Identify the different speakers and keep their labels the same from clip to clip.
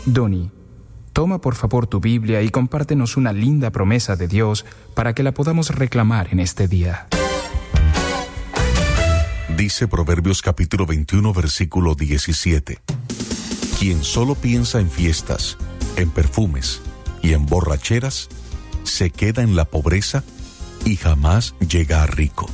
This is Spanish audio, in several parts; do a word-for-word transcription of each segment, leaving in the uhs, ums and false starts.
Speaker 1: Donnie, toma por favor tu Biblia y compártenos una linda promesa de Dios para que la podamos reclamar en este día.
Speaker 2: Dice Proverbios capítulo veintiuno, versículo diecisiete. Quien solo piensa en fiestas, en perfumes y en borracheras, se queda en la pobreza y jamás llega a rico.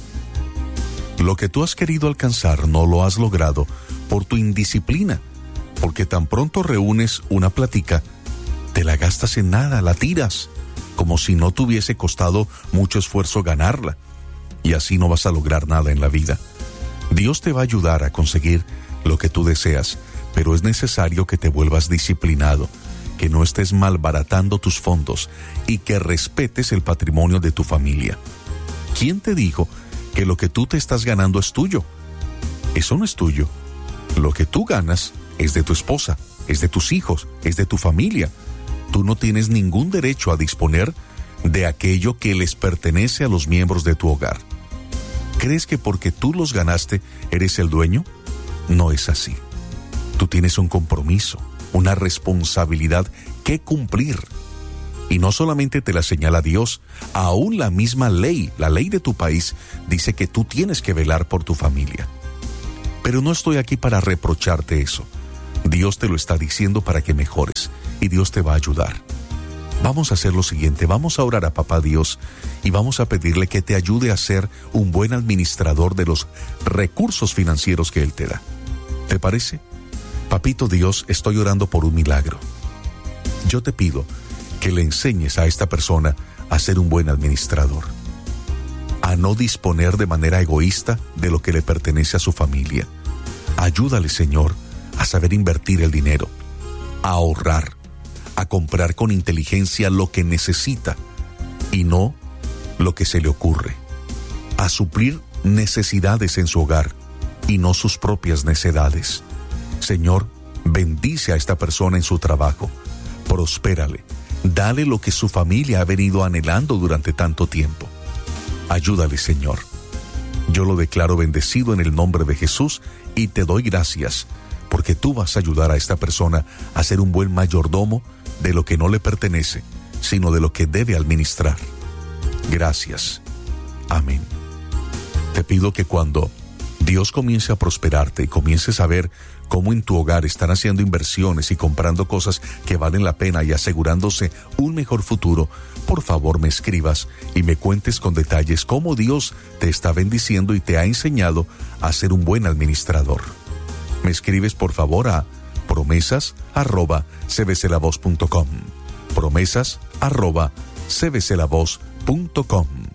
Speaker 2: Lo que tú has querido alcanzar no lo has logrado por tu indisciplina, porque tan pronto reúnes una platica, te la gastas en nada, la tiras, como si no te hubiese costado mucho esfuerzo ganarla, y así no vas a lograr nada en la vida. Dios te va a ayudar a conseguir lo que tú deseas, pero es necesario que te vuelvas disciplinado, que no estés malbaratando tus fondos y que respetes el patrimonio de tu familia. ¿Quién te dijo que lo que tú te estás ganando es tuyo? Eso no es tuyo. Lo que tú ganas es de tu esposa, es de tus hijos, es de tu familia. Tú no tienes ningún derecho a disponer de aquello que les pertenece a los miembros de tu hogar. ¿Crees que porque tú los ganaste eres el dueño? No es así. Tú tienes un compromiso, una responsabilidad que cumplir. Y no solamente te la señala Dios, aún la misma ley, la ley de tu país, dice que tú tienes que velar por tu familia. Pero no estoy aquí para reprocharte eso. Dios te lo está diciendo para que mejores, y Dios te va a ayudar. Vamos a hacer lo siguiente, vamos a orar a Papá Dios y vamos a pedirle que te ayude a ser un buen administrador de los recursos financieros que Él te da. ¿Te parece? Papito Dios, estoy orando por un milagro. Yo te pido que le enseñes a esta persona a ser un buen administrador, a no disponer de manera egoísta de lo que le pertenece a su familia. Ayúdale, Señor, a saber invertir el dinero, a ahorrar, a comprar con inteligencia lo que necesita y no lo que se le ocurre, a suplir necesidades en su hogar y no sus propias necedades. Señor, bendice a esta persona en su trabajo, prospérale, dale lo que su familia ha venido anhelando durante tanto tiempo. Ayúdale, Señor. Yo lo declaro bendecido en el nombre de Jesús y te doy gracias porque tú vas a ayudar a esta persona a ser un buen mayordomo de lo que no le pertenece, sino de lo que debe administrar. Gracias. Amén. Te pido que cuando Dios comience a prosperarte y comiences a ver cómo en tu hogar están haciendo inversiones y comprando cosas que valen la pena y asegurándose un mejor futuro, por favor me escribas y me cuentes con detalles cómo Dios te está bendiciendo y te ha enseñado a ser un buen administrador. Me escribes por favor a promesas arroba c b c la voz punto com, promesas arroba c b c la voz punto com.